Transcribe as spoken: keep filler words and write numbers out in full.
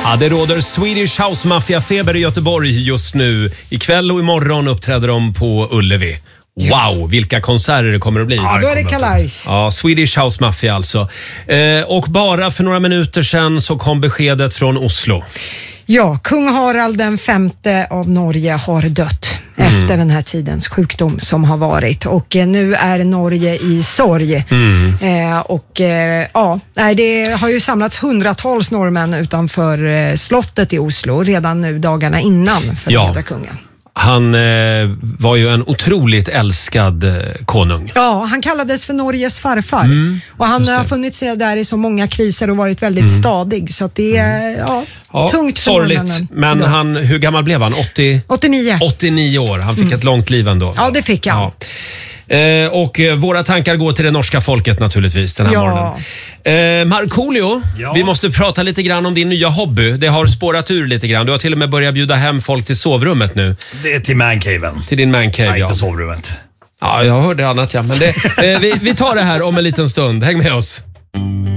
Ja, det råder Swedish House Mafia-feber i Göteborg just nu. Ikväll och imorgon uppträder de på Ullevi. Wow, vilka konserter det kommer att bli. Ja, då är det kalajs. Ja, Swedish House Mafia alltså. Eh, och bara för några minuter sedan så kom beskedet från Oslo. Ja, kung Harald den femte av Norge har dött mm. efter den här tidens sjukdom som har varit. Och eh, nu är Norge i sorg. Mm. Eh, och eh, ja, det har ju samlats hundratals norrmän utanför eh, slottet i Oslo redan nu dagarna innan för ja. ja. kungen. Han eh, var ju en otroligt älskad eh, konung. Ja, han kallades för Norges farfar. Mm, och han har funnits där i så många kriser och varit väldigt mm. stadig. Så att det är ja, ja, tungt. Sorgligt, men han, hur gammal blev han? åttio åttionio åttionio år. Han fick mm. ett långt liv ändå. Ja, det fick han. Ja. Eh, och eh, våra tankar går till det norska folket naturligtvis den här ja. morgonen. Eh, Markoolio, ja. vi måste prata lite grann om din nya hobby. Det har spårat ur lite grann. Du har till och med börjat bjuda hem folk till sovrummet nu. Det är till mancaven. Till din mancave, Nej, ja. inte sovrummet. Ja, jag hörde annat, ja. Men det, eh, vi, vi tar det här om en liten stund. Häng med oss.